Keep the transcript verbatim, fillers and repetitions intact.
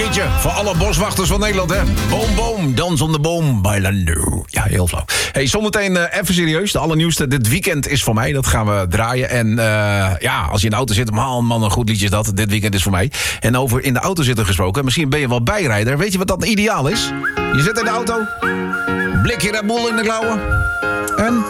hitje voor alle boswachters van Nederland, hè. Boom, boom, dans om de boom, bailando. Ja, heel flauw. Hey, zometeen uh, even serieus. De allernieuwste, dit weekend is voor mij. Dat gaan we draaien. En uh, ja, als je in de auto zit, man, man, een goed liedje is dat. Dit weekend is voor mij. En over in de auto zitten gesproken. Misschien ben je wel bijrijder. Weet je wat dat ideaal is? Je zit in de auto. Blikje Red Bull in de klauwen. En...